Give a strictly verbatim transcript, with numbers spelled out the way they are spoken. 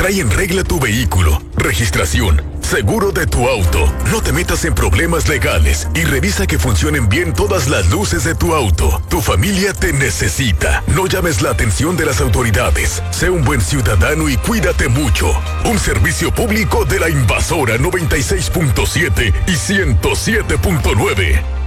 Trae en regla tu vehículo, registración, seguro de tu auto. No te metas en problemas legales y revisa que funcionen bien todas las luces de tu auto. Tu familia te necesita. No llames la atención de las autoridades. Sé un buen ciudadano y cuídate mucho. Un servicio público de la Invasora noventa y seis punto siete y ciento siete punto nueve.